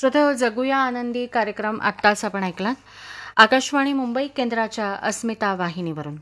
श्रोते जगूया आनंदी कार्यक्रम आत्ताच आपण ऐकलात आकाशवाणी मुंबई केंद्राच्या अस्मिता वाहिनीवरून.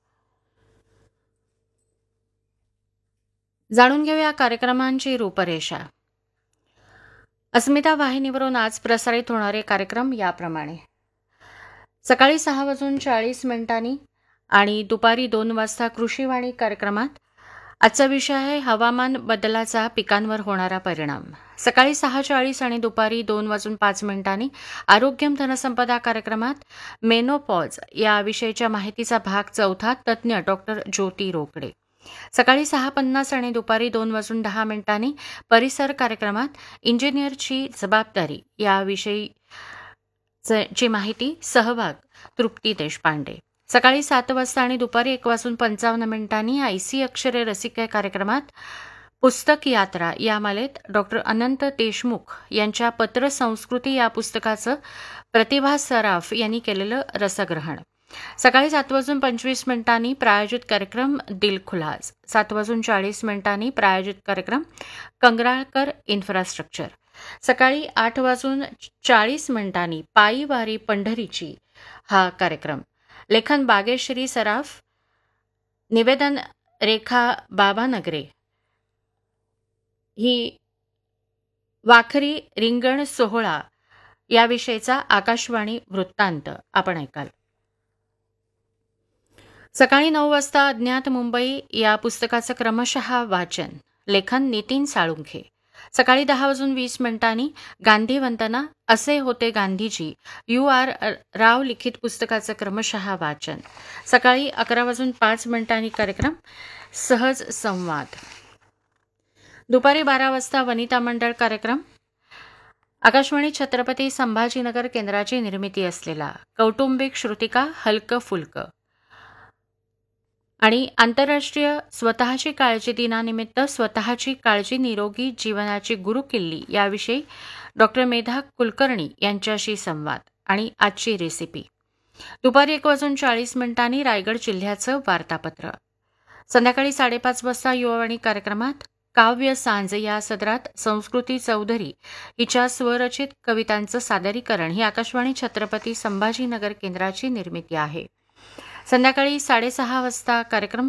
जाणून घेऊया कार्यक्रमांची रूपरेषा. अस्मिता वाहिनीवरून आज प्रसारित होणारे कार्यक्रम याप्रमाणे: सकाळी 6:40 आणि दुपारी 2 वाजता कृषीवाणी कार्यक्रमात आजचा विषय आहे हवामान बदलाचा पिकांवर होणारा परिणाम. सकाळी 6:40 आणि दुपारी 2:05 आरोग्यम धनसंपदा कार्यक्रमात मेनोपॉज या विषयीच्या माहितीचा भाग 4 तज्ज्ञ डॉक्टर ज्योती रोकडे. सकाळी 6:50 आणि दुपारी 2:10 परिसर कार्यक्रमात इंजिनियरची जबाबदारी या विषयीची माहिती सहभाग तृप्ती देशपांडे. सकाळी 7 वाजता आणि दुपारी 1:55 आयसी अक्षरे रसिके कार्यक्रमात पुस्तक यात्रा या मालेत डॉक्टर अनंत देशमुख यांच्या पत्र संस्कृती या पुस्तकाचं प्रतिभा सराफ यांनी केलेलं रसग्रहण. सकाळी 7:25 प्रायोजित कार्यक्रम दिलखुलास. 7:40 प्रायोजित कार्यक्रम कंगराळकर इन्फ्रास्ट्रक्चर. सकाळी 8:40 पायी वारी पंढरीची हा कार्यक्रम. लेखन बागेश्री सराफ, निवेदन रेखा बाबानगरे. ही वाखरी रिंगण सोहळा याविषयीचा आकाशवाणी वृत्तांत आपण ऐकाल. सकाळी 9 वाजता अज्ञात मुंबई या पुस्तकाचं क्रमशः वाचन. लेखन नितीन साळुंखे. सकाळी 10:20 गांधी वंदना असे होते गांधीजी UR राव लिखित पुस्तकाचं क्रमशः वाचन. सकाळी 11:05 कार्यक्रम सहज संवाद. दुपारी 12 वाजता वनिता मंडळ कार्यक्रम. आकाशवाणी छत्रपती संभाजीनगर केंद्राची निर्मिती असलेला कौटुंबिक श्रुतिका हलकं फुलकं आणि आंतरराष्ट्रीय स्वतःची काळजी दिनानिमित्त स्वतःची काळजी निरोगी जीवनाची गुरुकिल्ली याविषयी डॉक्टर मेधा कुलकर्णी यांच्याशी संवाद आणि आजची रेसिपी. दुपारी 1:40 रायगड जिल्ह्याचं वार्तापत्र. संध्याकाळी 5:30 वाजता युवावाणी कार्यक्रमात काव्य सांज या सदरात संस्कृती चौधरी हिच्या स्वरचित कवितांचं सादरीकरण. ही आकाशवाणी छत्रपती संभाजीनगर केंद्राची निर्मिती आहे. संध्याकाळी 6:30 वाजता कार्यक्रम